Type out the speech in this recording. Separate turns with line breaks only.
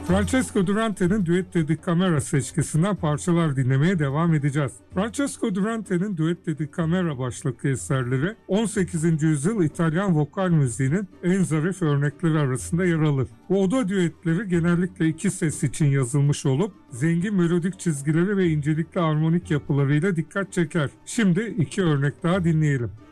Francesco Durante'nin Duetto di Camera seçkisinden parçalar dinlemeye devam edeceğiz. Francesco Durante'nin Duetto di Camera başlıklı eserleri 18. yüzyıl İtalyan vokal müziğinin en zarif örnekleri arasında yer alır. Bu oda düetleri genellikle iki ses için yazılmış olup zengin melodik çizgileri ve incelikli armonik yapılarıyla dikkat çeker. Şimdi iki örnek daha dinleyelim.